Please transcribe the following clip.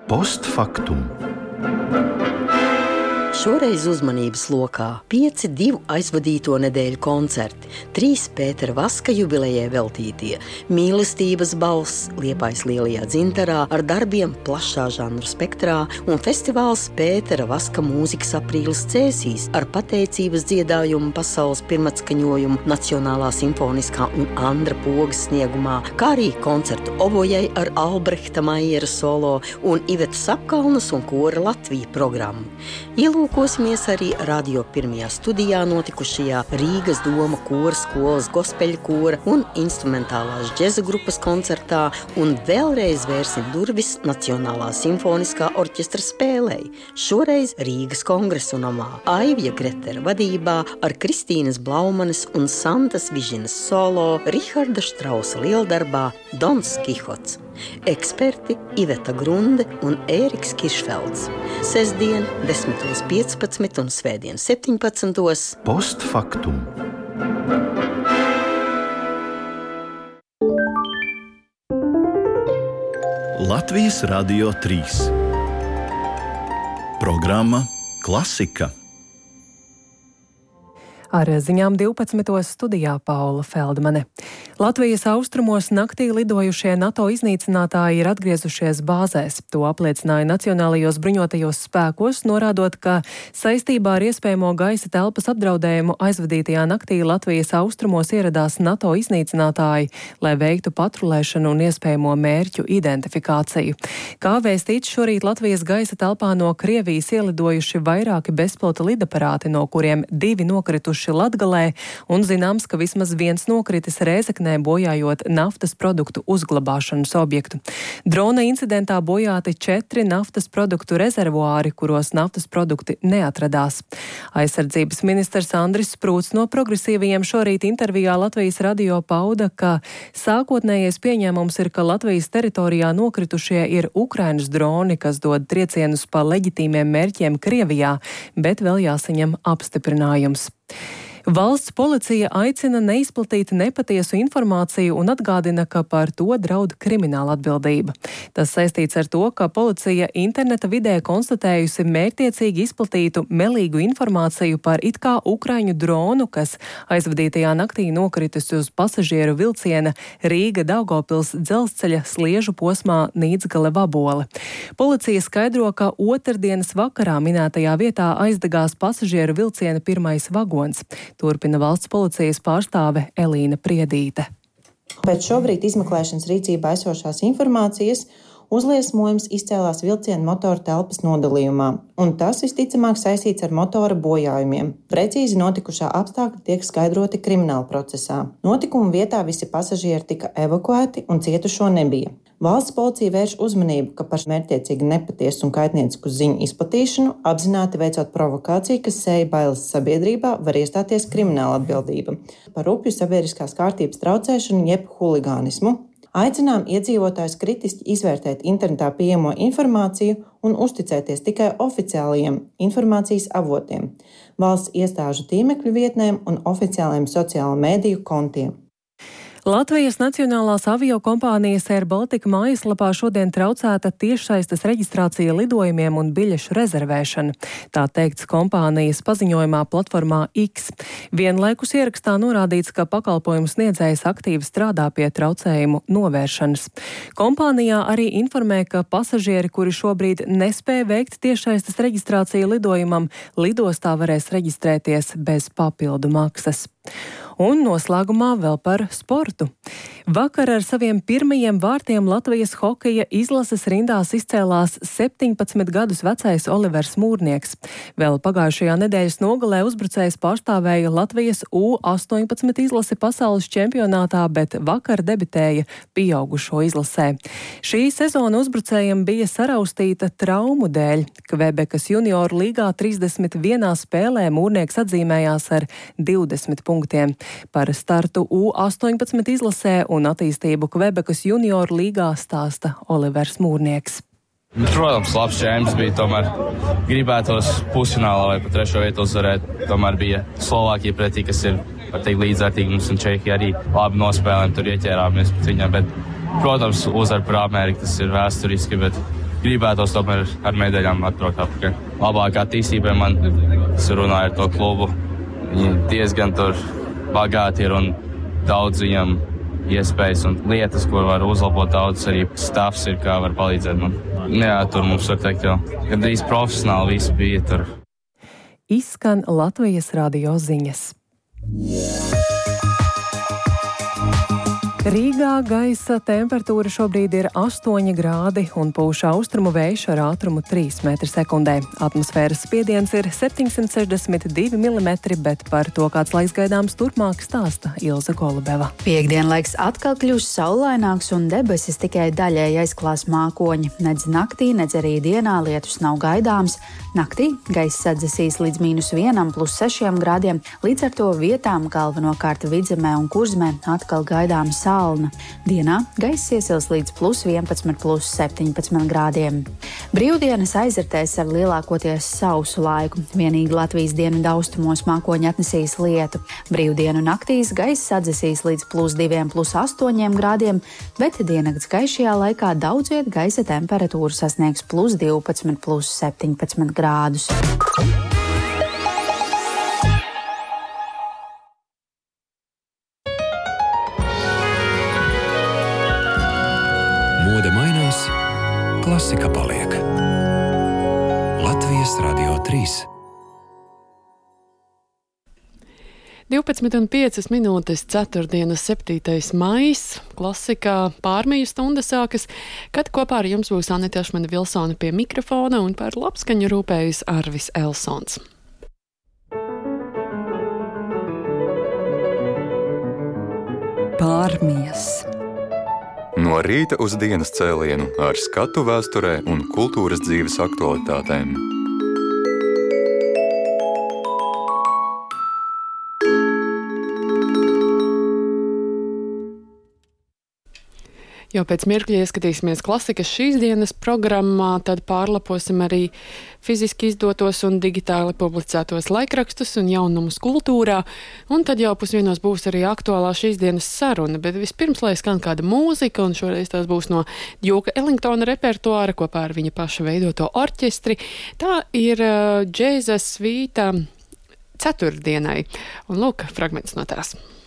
Postfaktum. Šoreiz uzmanības lokā 5 divu aizvadīto nedēļu koncerti, 3 Pētera Vaska jubilejai veltītie, mīlestības balss Liepājas Lielajā Dzintarā ar darbiem plašā žanru spektrā un festivāls Pētera Vaska mūzikas aprīles cēsīs ar pateicības dziedājumu pasaules pirmatskaņojumu Nacionālā simfoniskā un Andra Pogas sniegumā, kā arī koncertu obojai ar Albrehta Maiera solo un Ivetas Apkalnas un Kora Latvija programmu. Ielūkosimies arī radio pirmajā studijā notikušajā Rīgas doma kora skolas gospeļu kora un instrumentālās džeza grupas koncertā un vēlreiz vērsim durvis Nacionālā simfoniskā orķestra spēlei, šoreiz Rīgas Kongresu namā, Aivija Gretera vadībā ar Kristīnas Blaumanes un Santas Vižinas solo Riharda Štrausa lieldarbā Dons Kihots. Eksperti Iveta Grunde un Ēriks Kiršfelds. Sestdien 10:15 un svētdien 17:00. Postfaktum. Latvijas Radio 3. Programma Klasika. Ar ziņām 12. studijā Paula Feldmane. Latvijas austrumos naktī lidojušie NATO iznīcinātāji ir atgriezušies bāzēs. To apliecināja Nacionālajos bruņotajos spēkos, norādot, ka saistībā ar iespējamo gaisa telpas apdraudējumu aizvadītajā naktī Latvijas austrumos ieradās NATO iznīcinātāji, lai veiktu patrulēšanu un iespējamo mērķu identifikāciju. Kā vēstīts, šorīt Latvijas gaisa telpā no Krievijas ielidojuši vairāki bezpilota lidaparāti, no kuriem 2 nokrituši Latgalē, un zināms, ka vismaz 1 nokritis Rēzeknē, bojājot naftas produktu uzglabāšanas objektu. Drona incidentā bojāti 4 naftas produktu rezervuāri, kuros naftas produkti neatradās. Aizsardzības ministrs Andris Sprūts no Progresīvajiem šorīt intervijā Latvijas radio pauda, ka sākotnējais pieņēmums ir, ka Latvijas teritorijā nokritušie ir Ukrainas droni, kas dod triecienus pa leģitīmiem mērķiem Krievijā, bet vēl jāsaņem apstiprinājums. Valsts policija aicina neizplatīt nepatiesu informāciju un atgādina, ka par to draud krimināla atbildība. Tas saistīts ar to, ka policija interneta vidē konstatējusi mērķtiecīgi izplatītu melīgu informāciju par it kā ukraiņu dronu, kas aizvadītajā naktī nokritusi uz pasažieru vilciena Rīga-Daugavpils dzelzceļa sliežu posmā Nīdzgale-Vabole. Policija skaidro, ka otrdienas vakarā minētajā vietā aizdegās pasažieru vilciena pirmais vagons. Turpina valsts policijas pārstāve Elīna Priedīte. Pēc šobrīd izmeklēšanas rīcībā esošās informācijas uzliesmojums izcēlās vilciena motora telpas nodalījumā, un tas visticamāk saistīts ar motora bojājumiem. Precīzi notikušā apstākļi tiek skaidroti krimināla procesā. Notikuma vietā visi pasažieri tika evakuēti un cietušo nebija. Valsts policija vērš uzmanību, ka par mērķtiecīgi nepatiesu un kaitniecisku ziņu izplatīšanu, apzināti veicot provokāciju, kas sēja bailes sabiedrībā, var iestāties krimināla atbildība par rupju sabiedriskās kārtības traucēšanu jeb huligānismu. Aicinām iedzīvotājus kritiski izvērtēt internetā pieejamo informāciju un uzticēties tikai oficiālajiem informācijas avotiem, valsts iestāžu tīmekļu vietnēm un oficiālajiem sociālo mēdīju kontiem. Latvijas Nacionālās aviokompānijas Air Baltica mājaslapā šodien traucēta tiešsaistes reģistrācija lidojumiem un biļešu rezervēšana. Tā teikts kompānijas paziņojumā platformā X. Vienlaikus ierakstā norādīts, ka pakalpojumu sniedzējs aktīvi strādā pie traucējumu novēršanas. Kompānijā arī informē, ka pasažieri, kuri šobrīd nespēja veikt tiešsaistes reģistrāciju lidojumam, lidostā varēs reģistrēties bez papildu maksas. Un noslēgumā vēl par sportu. Vakar ar saviem pirmajiem vārtiem Latvijas hokeja izlases rindās izcēlās 17 gadus vecais Olivers Mūrnieks. Vēl pagājušajā nedēļas nogalē uzbrucējs pārstāvēja Latvijas U18 izlasi pasaules čempionātā, bet vakar debitēja pieaugušo izlasē. Šī sezona uzbrucējiem bija saraustīta traumu dēļ. Kvebekas junioru līgā 31 spēlē Mūrnieks atzīmējās ar 20 punktiem. Par startu U18 izlasē un attīstību Kvebekas junioru līgā stāsta Olivers Mūrnieks. Protams, labs čempions bija, tomēr gribētos pusfinālā vai pat 3. vietu uzvarēt. Tomēr bija Slovākija pretī, kas ir, var teikt, līdzvērtīgi mums, un Čehija arī labi nospēlēm, tur ieķērāmies pret viņām, bet, protams, uzvar par Ameriku, tas ir vēsturiski, bet gribētos tomēr ar medaļām atbraukt apakaļ. Labākā attīstība man, es runāju ar to klubu, viņi diezgan tur bagāti ir un daudz viņam iespējas un lietas, ko var uzlabot daudz, arī stāvs ir, kā var palīdzēt man. Jā, tur mums var teikt jau, gandrīz profesionāli viss bija tur. Izskan Latvijas radio ziņas. Rīgā gaisa temperatūra šobrīd ir 8 grādi un pūš austrumu vējš ar ātrumu 3 m/sekundē. Atmosfēras spiediens ir 762 mm, bet par to, kāds laiks gaidāms turpmāk, stāsta Ilze Golubeva. Piektdienlaiks atkal kļūs saulaināks un debesis tikai daļēji aizklās mākoņi. Nedz naktī, nedz arī dienā lietus nav gaidāms. Naktī gaiss sadzesīs līdz -1 + 6 grādiem, līdz ar to vietām galvenokārt Vidzemē un Kurzemē atkal gaidāms salna. Dienā gaiss iesils līdz +11 + 17 grādiem. Brīvdienas aizritēs ar lielākoties sausu laiku. Vienīgi Latvijas dienvidu austrumos mākoņi atnesīs lietu. Brīvdienu naktīs gaiss sadzesīs līdz +2 + 8 grādiem, bet diennakts gaišajā laikā daudz viet gaisa temperatūra sasniegs +12 + 17 grādus. Mode mainās, klasika paliek. Latvijas Radio 3. 12,5 ceturtdienas 7. maijs. Klasikā pārmiju stunda sākas, kad kopā ar jums būs Anita Ašmane Vilsone pie mikrofona un par labskaņu rūpējas Arvis Elsons. Pārmijas. No rīta uz dienas cēlienu ar skatu vēsturē un kultūras dzīves aktualitātēm. Jau pēc mirkļa ieskatīsimies klasikas šīs dienas programmā, tad pārlaposim arī fiziski izdotos un digitāli publicētos laikrakstus un jaunumus kultūrā, un tad jau 12:00 būs arī aktuālā šīs dienas saruna, bet vispirms, lai skan kāda mūzika, un šoreiz tās būs no Djuka Ellingtona repertuāra kopā ar viņa paša veidoto orķestri. Tā ir džēza svīta ceturtdienai, un lūk, fragments no tās.